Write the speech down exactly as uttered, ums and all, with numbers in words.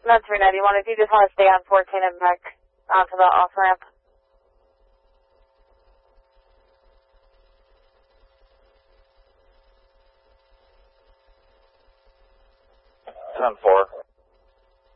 Not three ninety-one. If you just want to stay on fourteen and back onto the off-ramp. ten four.